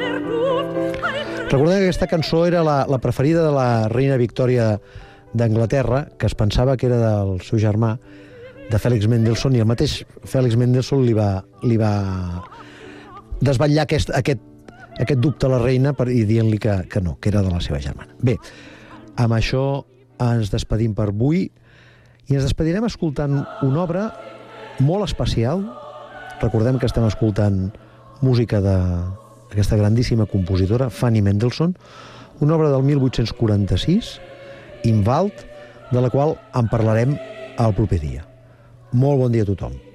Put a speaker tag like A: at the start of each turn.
A: Recordem que aquesta cançó era la preferida de la reina Victòria d'Anglaterra, que es pensava que era del seu germà, de Félix Mendelssohn, i el mateix Félix Mendelssohn li va desvetllar aquest dubte a la reina i dient-li que no, que era de la seva germana. Bé, amb això ens despedim per avui i ens despedirem escoltant una obra molt especial. Recordem que estem escoltant música d'aquesta grandíssima compositora, Fanny Mendelssohn, una obra del 1846, Im Wald, de la qual en parlarem el proper dia. Molt bon dia a tothom.